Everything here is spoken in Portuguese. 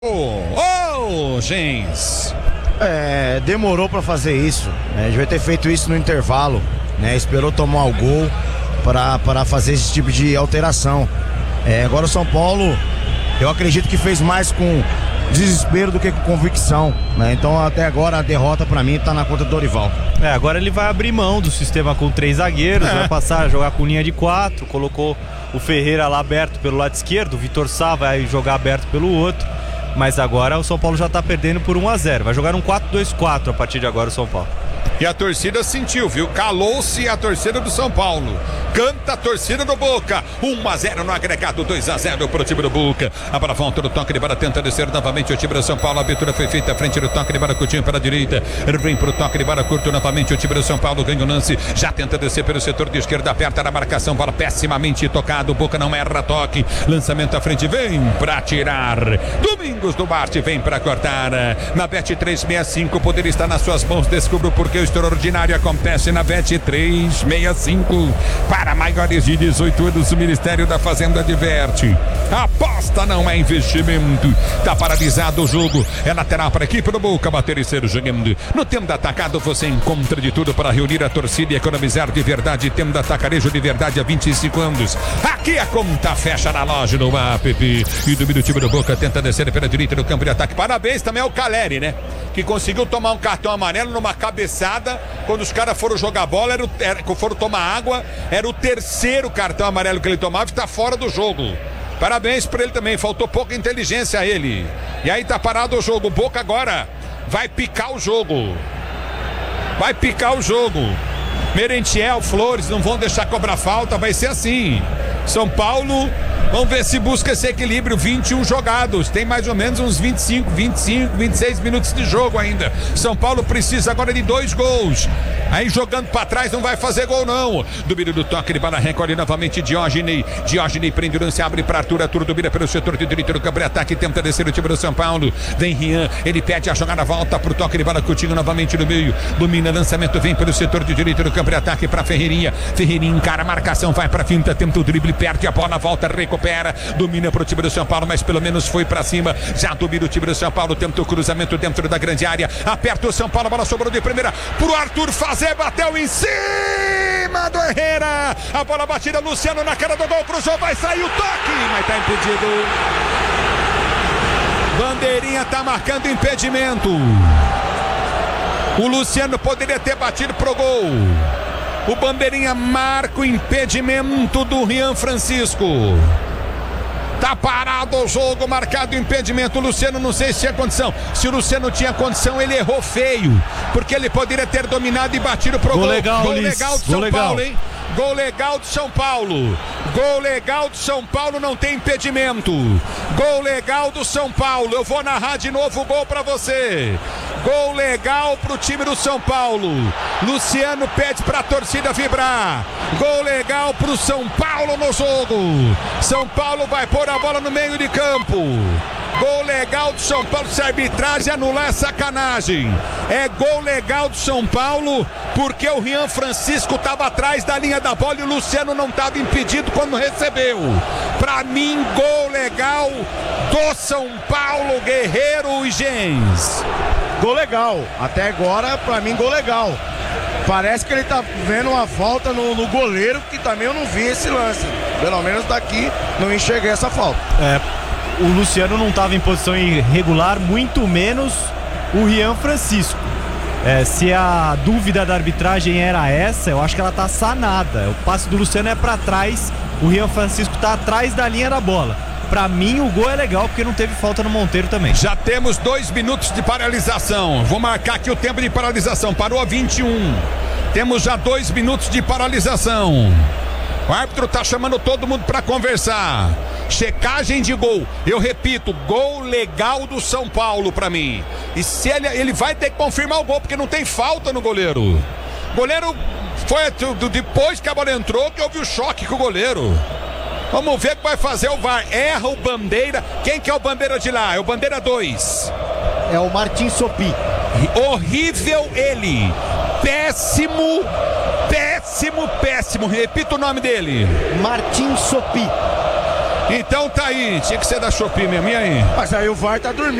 Gens. Demorou pra fazer isso, né? Devia ter feito isso no intervalo, né? Esperou tomar o gol para fazer esse tipo de alteração. Agora o São Paulo, eu acredito que fez mais com desespero do que com convicção, né? Então até agora a derrota pra mim tá na conta do Dorival. Agora ele vai abrir mão do sistema com 3 zagueiros, vai passar a jogar com linha de 4, colocou o Ferreira lá aberto pelo lado esquerdo, o Vitor Sá vai jogar aberto pelo outro, mas agora o São Paulo já tá perdendo por 1-0, vai jogar um 4-2-4 a partir de agora o São Paulo. E a torcida sentiu, viu? Calou-se a torcida do São Paulo. Canta a torcida do Boca. 1-0 no agregado, 2-0 pro time do Boca. A bola volta do toque de bola, tenta descer novamente o time do São Paulo. A abertura foi feita à frente do toque de bola, Coutinho para a direita. Vem pro toque de bola curto novamente o time do São Paulo. Ganha o lance, já tenta descer pelo setor de esquerda, aperta na marcação. Bola pessimamente tocado. Boca não erra toque. Lançamento à frente, vem pra tirar. Domingos do Bart vem pra cortar. Na Bet 365, o poder está nas suas mãos. Descubra o porquê o extraordinário acontece na Bet 365. Para maiores de 18 anos, o Ministério da Fazenda adverte: aposta não é investimento. Tá paralisado o jogo. É lateral para a equipe do Boca bater e ser jogando. No Tenda Atacado você encontra de tudo para reunir a torcida e economizar de verdade. Tenda Atacarejo de verdade há 25 anos. Aqui a conta fecha na loja do app. E do time do Boca tenta descer pela direita do campo de ataque. Parabéns também ao Caleri, né? Que conseguiu tomar um cartão amarelo numa cabeçada. Quando os caras foram jogar bola, foram tomar água, era o terceiro cartão amarelo que ele tomava e está fora do jogo. Parabéns para ele também, faltou pouca inteligência a ele. E aí tá parado o jogo. Boca agora vai picar o jogo. Vai picar o jogo. Merentiel, Flores não vão deixar cobrar falta, vai ser assim. São Paulo, vamos ver se busca esse equilíbrio. 21 jogados, tem mais ou menos uns 25, 26 minutos de jogo ainda. São Paulo precisa agora de 2 gols. Aí jogando pra trás não vai fazer gol não. Domínio do toque de bola, recolhe novamente Diógenes prende o lance, abre pra Arthur domina pelo setor de direito do campo de ataque, tenta descer o time do São Paulo. Vem Rian, ele pede a jogada, volta pro toque de bola, Coutinho novamente no meio, domina, lançamento, vem pelo setor de direito do campo de ataque pra Ferreirinha encara a marcação, vai pra finta, tenta o drible, perde a bola, volta, recupera, domina pro time do São Paulo, mas pelo menos foi pra cima, já domina o time do São Paulo, tenta o cruzamento dentro da grande área, aperta o São Paulo, a bola sobrou de primeira pro Arthur fazer, bateu em cima do Herrera, a bola batida, Luciano na cara do gol, cruzou, vai sair o toque, mas tá impedido. Bandeirinha tá marcando impedimento. O Luciano poderia ter batido pro gol. O Bandeirinha marca o impedimento do Rian Francisco. Tá parado o jogo, marcado o impedimento. O Luciano, não sei se tinha condição. Se o Luciano tinha condição, ele errou feio, porque ele poderia ter dominado e batido pro gol. Gol legal do São Paulo, hein? Gol legal do São Paulo. Gol legal do São Paulo, não tem impedimento. Gol legal do São Paulo. Eu vou narrar de novo o gol pra você. Gol legal pro time do São Paulo. Luciano pede pra torcida vibrar. Gol legal pro São Paulo no jogo. São Paulo vai pôr a bola no meio de campo. Gol legal do São Paulo. Se a arbitragem anular é sacanagem. É gol legal do São Paulo, porque o Rian Francisco estava atrás da linha da bola e o Luciano não estava impedido quando recebeu. Pra mim, gol legal do São Paulo, Guerreiro e Gens. Gol legal, até agora pra mim gol legal. Parece que ele tá vendo uma falta no goleiro, que também eu não vi esse lance. Pelo menos daqui não enxerguei essa falta. O Luciano não estava em posição irregular, muito menos o Rian Francisco. Se a dúvida da arbitragem era essa, eu acho que ela tá sanada. O passe do Luciano é para trás, o Rian Francisco tá atrás da linha da bola. Pra mim o gol é legal porque não teve falta no Monteiro também. Já temos 2 minutos de paralisação. Vou marcar aqui o tempo de paralisação. Parou a 21. Temos já 2 minutos de paralisação. O árbitro tá chamando todo mundo para conversar. Checagem de gol. Eu repito, gol legal do São Paulo pra mim. E se ele vai ter que confirmar o gol, porque não tem falta no goleiro. O goleiro foi depois que a bola entrou que houve o choque com o goleiro. Vamos ver o que vai fazer o VAR. Erra o Bandeira. Quem que é o Bandeira de lá? É o Bandeira 2. É o Martin Sopi. Horrível ele. Péssimo. Repita o nome dele. Martin Sopi. Então tá aí, tinha que ser da Shopee mesmo, e aí? Mas aí o VAR tá dormindo.